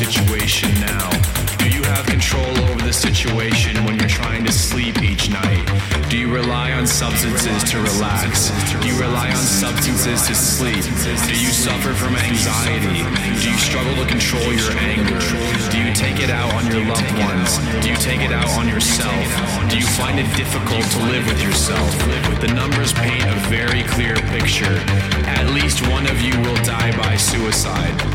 situation now? Do you have control over the situation when you're trying to sleep each night? Do you rely on substances to relax? Do you rely on substances to sleep? Do you suffer from anxiety? Do you struggle to control your anger? Do you take it out on your loved ones? Do you take it out on yourself? Do you find it difficult to live with yourself? The numbers paint a very clear picture. At least one of you will die by suicide.